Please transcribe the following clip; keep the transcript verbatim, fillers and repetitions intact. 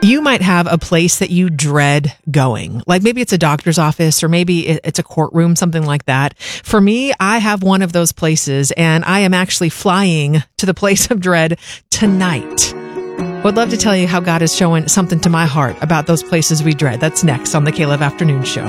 You might have a place that you dread going. Like maybe it's a doctor's office or maybe it's a courtroom, something like that. For me, I have one of those places and I am actually flying to the place of dread tonight. Would love to tell you how God is showing something to my heart about those places we dread. That's next on the K-Love Afternoon Show.